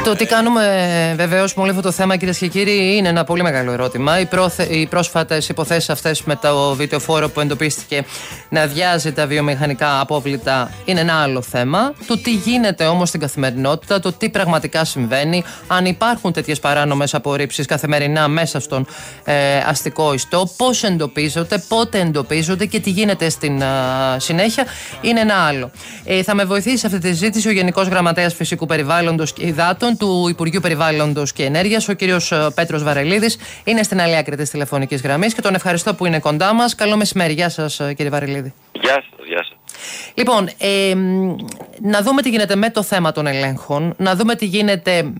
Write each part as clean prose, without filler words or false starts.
Το τι κάνουμε βεβαίως με όλο αυτό το θέμα, κυρίες και κύριοι, είναι ένα πολύ μεγάλο ερώτημα. Οι πρόσφατες υποθέσεις αυτές με το βιτεοφόρο που εντοπίστηκε να αδειάζει τα βιομηχανικά απόβλητα είναι ένα άλλο θέμα. Το τι γίνεται όμως στην καθημερινότητα, το τι πραγματικά συμβαίνει, αν υπάρχουν τέτοιες παράνομες απορρίψεις καθημερινά μέσα στον αστικό ιστό, πώς εντοπίζονται, πότε εντοπίζονται και τι γίνεται στην συνέχεια, είναι ένα άλλο. Θα με βοηθήσει σε αυτή τη συζήτηση ο Γενικός Γραμματέας Φυσικού Περιβάλλοντος και Υδάτων του Υπουργείου Περιβάλλοντος και Ενέργειας, ο κύριος Πέτρος Βαρελίδης. Είναι στην άλλη άκρη της τηλεφωνικής γραμμής και τον ευχαριστώ που είναι κοντά μας. Καλό μεσημέρι. Γεια σας, κύριε Βαρελίδη. Γεια σας, γεια σας. Λοιπόν, να δούμε τι γίνεται με το θέμα των ελέγχων, να δούμε τι γίνεται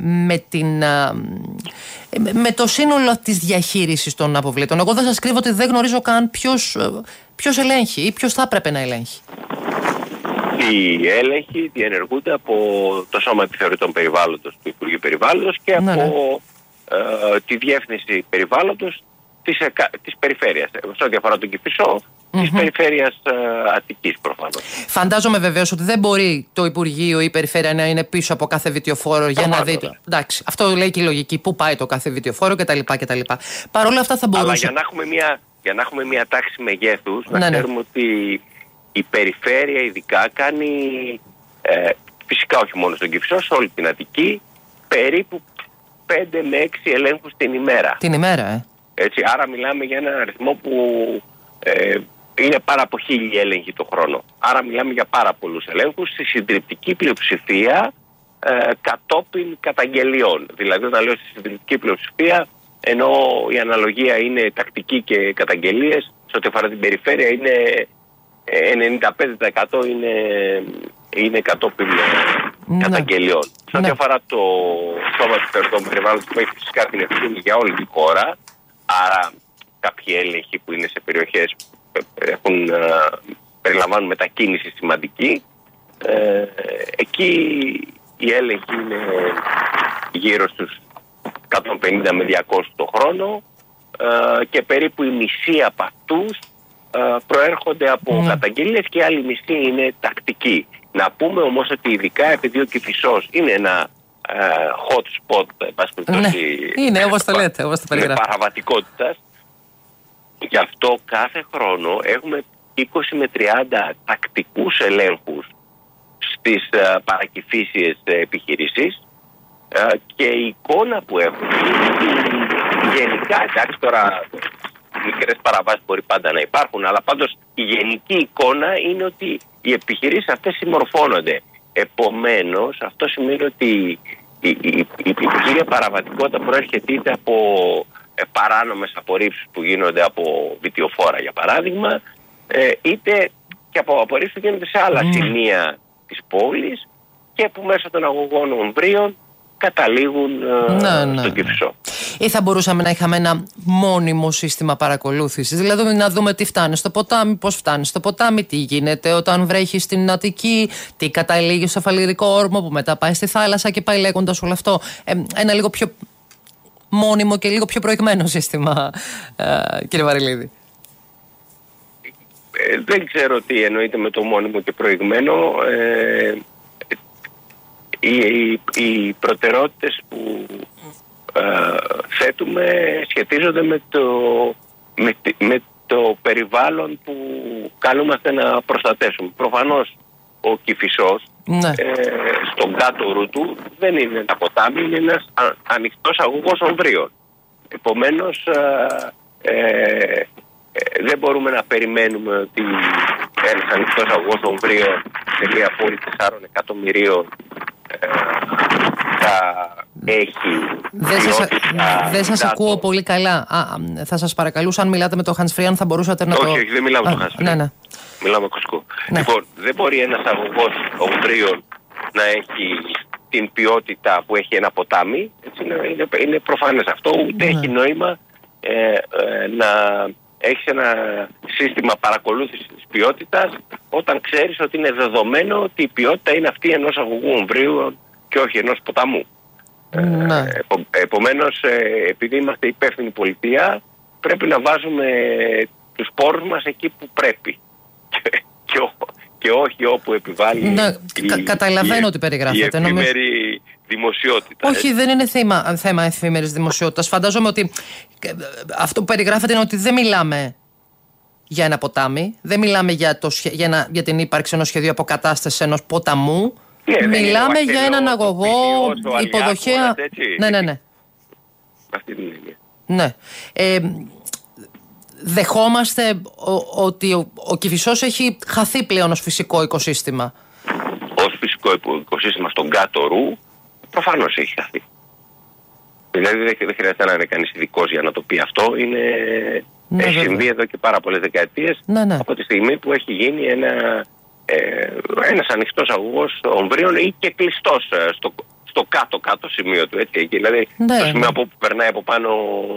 με το σύνολο της διαχείρισης των αποβλήτων. Εγώ δεν σας κρύβω ότι δεν γνωρίζω καν ποιος ελέγχει ή ποιος θα έπρεπε να ελέγχει. Οι έλεγχοι διενεργούνται από το Σώμα Επιθεωρητών Περιβάλλοντος του Υπουργείου Περιβάλλοντος και από τη Διεύθυνση Περιβάλλοντος της Περιφέρειας. Σε ό,τι αφορά τον Κηφισό, της Περιφέρειας Αττικής προφανώς. Φαντάζομαι βεβαίως ότι δεν μπορεί το Υπουργείο ή η Περιφέρεια να είναι πίσω από κάθε βιτεοφόρο για να δείτε. Εντάξει, αυτό λέει και η λογική. Πού πάει το κάθε βιτεοφόρο κτλ. Παρ' όλα αυτά θα μπορούσε. Αλλά για να έχουμε μια τάξη μεγέθους, να ξέρουμε ότι η Περιφέρεια ειδικά κάνει, φυσικά όχι μόνο στον Κηφισό, σε όλη την Αττική, περίπου 5 με 6 ελέγχους την ημέρα. Την ημέρα, Έτσι, άρα μιλάμε για έναν αριθμό που είναι πάρα από 1000 έλεγχοι το χρόνο. Άρα μιλάμε για πάρα πολλούς ελέγχους, στη συντριπτική πλειοψηφία κατόπιν καταγγελιών. Δηλαδή, όταν λέω στη συντριπτική πλειοψηφία, ενώ η αναλογία είναι τακτική και καταγγελίες, σε ό,τι αφορά την Περιφέρεια είναι 95% είναι κατόπιν καταγγελιών. Σε ό,τι αφορά το Σώμα Επιθεωρητών Περιβάλλοντος που έχει φυσικά την ευθύνη για όλη την χώρα, άρα κάποιοι έλεγχοι που είναι σε περιοχές περιλαμβάνουν μετακίνηση σημαντική, εκεί η έλεγχη είναι γύρω στους 150 με 200 το χρόνο και περίπου η μισή από αυτούς προέρχονται από καταγγελίες και η άλλη μισή είναι τακτική. Να πούμε όμως ότι ειδικά επειδή ο Κηφισός είναι ένα hot spot, είναι όπως το λέτε, όπως το περιγράφετε, παραβατικότητας, γι' αυτό κάθε χρόνο έχουμε 20 με 30 τακτικούς ελέγχους στις παρακηφίσιες επιχειρήσεις και η εικόνα που έχουμε γενικά, εντάξει τώρα μικρές παραβάσεις μπορεί πάντα να υπάρχουν, αλλά πάντως η γενική εικόνα είναι ότι οι επιχειρήσεις αυτές συμμορφώνονται. Επομένως, αυτό σημαίνει ότι η πληθυσμία παραβατικότητα προέρχεται είτε από παράνομες απορρίψεις που γίνονται από βιτεοφόρα για παράδειγμα, είτε και από απορρίψεις που γίνονται σε άλλα σημεία της πόλης και που μέσω των αγωγών ομβρίων καταλήγουν στον Κηφισό. Ή θα μπορούσαμε να είχαμε ένα μόνιμο σύστημα παρακολούθησης, δηλαδή να δούμε τι φτάνει στο ποτάμι, πώς φτάνει στο ποτάμι, τι γίνεται όταν βρέχει στην Αττική, τι καταλήγει στο φαλιρικό όρμο που μετά πάει στη θάλασσα και πάει λέγοντας όλο αυτό. Ένα λίγο πιο μόνιμο και λίγο πιο προηγμένο σύστημα, κύριε Βαρελίδη. Δεν ξέρω τι εννοείται με το μόνιμο και προηγμένο. Οι προτεραιότητες που θέτουμε σχετίζονται με το περιβάλλον που καλούμαστε να προστατεύσουμε. Προφανώς ο Κηφισός στον κάτω του δεν είναι ένα ποτάμι, είναι ένας ανοιχτός αγωγός ομβρίων. Επομένως δεν μπορούμε να περιμένουμε ότι ένας ανοιχτός αγωγός ομβρίων σε μια πόλη 4 εκατομμυρίων θα έχει. Δεν σας ακούω πολύ καλά. Θα σας παρακαλούσα, αν μιλάτε με το hands free, αν θα μπορούσατε να όχι, δεν μιλάω με το hands free. Ναι. Μιλάω με κοσκό. Λοιπόν, δεν μπορεί ένας αγωγός ομβρίων να έχει την ποιότητα που έχει ένα ποτάμι. Έτσι, είναι προφανές αυτό. Ούτε έχει νόημα να έχεις ένα σύστημα παρακολούθησης της ποιότητας όταν ξέρεις ότι είναι δεδομένο ότι η ποιότητα είναι αυτή ενός αγωγού ομβρίου και όχι ενός ποταμού. Επομένως, επειδή είμαστε υπεύθυνη πολιτεία, πρέπει να βάζουμε τους πόρους μας εκεί που πρέπει και όχι όπου επιβάλλει καταλαβαίνω ότι περιγράφετε. δημοσιότητα. Όχι, δεν είναι θέμα εφήμερης δημοσιότητας. Φαντάζομαι ότι αυτό που περιγράφεται είναι ότι δεν μιλάμε για ένα ποτάμι, δεν μιλάμε για την ύπαρξη ενός σχεδίου αποκατάστασης ενός ποταμού. Μιλάμε για έναν αγωγό, υποδοχέα. Ναι. Αυτή την έννοια. Ναι. Δεχόμαστε ότι ο Κηφισός έχει χαθεί πλέον ως φυσικό οικοσύστημα. Ως φυσικό οικοσύστημα στον κάτω Ρου, προφανώς έχει χαθεί. Δηλαδή δεν χρειάζεται να είναι κανείς ειδικός για να το πει αυτό. Έχει συμβεί εδώ και πάρα πολλές δεκαετίες, από τη στιγμή που έχει γίνει ένας ανοιχτός αγωγός ομβρίων ή και κλειστός στο κάτω-κάτω σημείο του. Έτσι, δηλαδή το σημείο από όπου περνάει από πάνω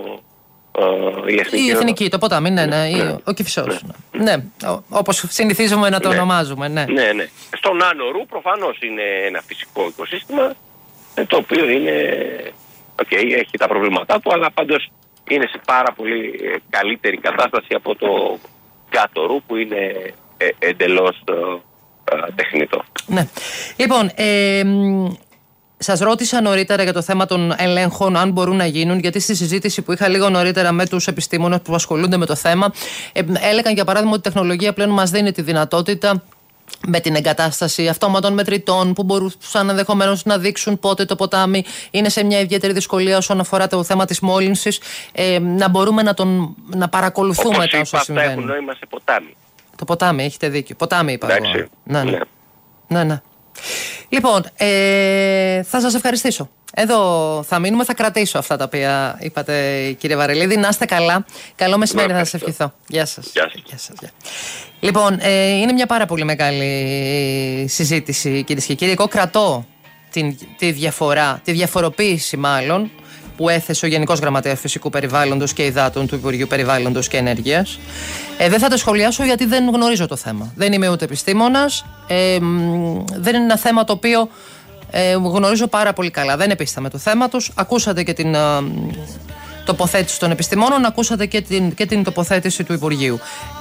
η εθνική, το ποτάμι, ο Κηφισός. Ναι, όπως συνηθίζουμε να το ονομάζουμε. Ναι. Στον Άνω Ρου προφανώς είναι ένα φυσικό οικοσύστημα, το οποίο έχει τα προβλήματά του, αλλά πάντως είναι σε πάρα πολύ καλύτερη κατάσταση από το κάτω Ρου, που είναι εντελώς τεχνητό. Ναι. Λοιπόν, σας ρώτησα νωρίτερα για το θέμα των ελέγχων, αν μπορούν να γίνουν, γιατί στη συζήτηση που είχα λίγο νωρίτερα με τους επιστήμονες που ασχολούνται με το θέμα, έλεγαν για παράδειγμα ότι η τεχνολογία πλέον μας δίνει τη δυνατότητα με την εγκατάσταση αυτόματων μετρητών που μπορούσαν ενδεχομένως να δείξουν πότε το ποτάμι είναι σε μια ιδιαίτερη δυσκολία όσον αφορά το θέμα της μόλυνσης, να μπορούμε να παρακολουθούμε τα όσα συμβαίνουν. Αυτά έχουν νόημα σε ποτάμι. Το ποτάμι, έχετε δίκιο. Ποτάμι είπα εγώ. Ναι. Λοιπόν, θα σας ευχαριστήσω. Εδώ θα μείνουμε, θα κρατήσω αυτά τα οποία είπατε, κύριε Βαρελίδη. Να είστε καλά. Καλό μεσημέρι, θα σας ευχηθώ. Γεια σας. Γεια σας. Λοιπόν, είναι μια πάρα πολύ μεγάλη συζήτηση, κυρίες και κύριοι. Εγώ κρατώ τη διαφοροποίηση μάλλον που έθεσε ο Γενικός Γραμματέας Φυσικού Περιβάλλοντος και Υδάτων του Υπουργείου Περιβάλλοντος και Ενέργειας. Δεν θα το σχολιάσω γιατί δεν γνωρίζω το θέμα. Δεν είμαι ούτε επιστήμονας. Δεν είναι ένα θέμα το οποίο γνωρίζω πάρα πολύ καλά. Δεν επίσταμαι του θέματος. Ακούσατε και την τοποθέτηση των επιστημόνων, ακούσατε και την τοποθέτηση του Υπουργείου.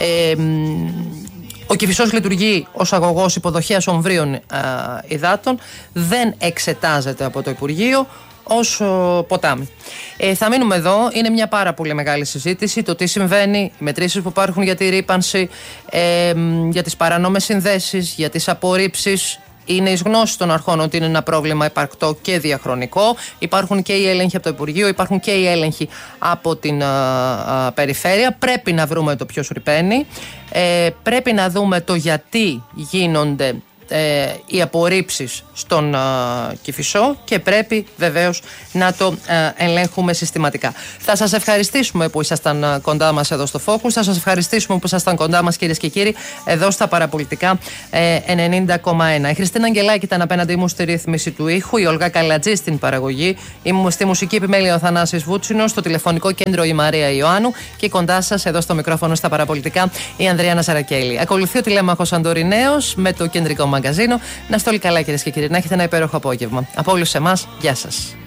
Ο Κηφισός λειτουργεί ως αγωγός υποδοχέας ομβρίων υδάτων. Δεν εξετάζεται από το Υπουργείο ως ποτάμι. Θα μείνουμε εδώ. Είναι μια πάρα πολύ μεγάλη συζήτηση. Το τι συμβαίνει, οι μετρήσεις που υπάρχουν για τη ρύπανση, για τις παρανόμες συνδέσεις, για τις απορρίψεις. Είναι εις γνώση των αρχών ότι είναι ένα πρόβλημα υπαρκτό και διαχρονικό. Υπάρχουν και οι έλεγχοι από το Υπουργείο, υπάρχουν και οι έλεγχοι από την περιφέρεια. Πρέπει να βρούμε το ποιος ρυπαίνει. Πρέπει να δούμε το γιατί γίνονται οι απορρίψεις στον Κηφισό και πρέπει βεβαίως να το ελέγχουμε συστηματικά. Θα σας ευχαριστήσουμε που ήσασταν κοντά μας εδώ στο Focus. Θα σας ευχαριστήσουμε που ήσασταν κοντά μας, κυρίες και κύριοι, εδώ στα Παραπολιτικά 90,1. Η Χριστίνα Αγγελάκη ήταν απέναντί μου στη ρύθμιση του ήχου, η Ολγά Καλατζή στην παραγωγή, στη μουσική επιμέλεια ο Θανάσης Βούτσινος, στο τηλεφωνικό κέντρο η Μαρία Ιωάννου και κοντά σας εδώ στο μικρόφωνο στα Παραπολιτικά η Ανδριάννα Σαρακέλη. Ακολουθεί ο τηλέμαχος Αντοριναίος με το κεντρικό μαγκαζίνο. Να είστε όλοι καλά, κυρίες και κύριοι. Να έχετε ένα υπέροχο απόγευμα. Από όλους εμάς, γεια σας.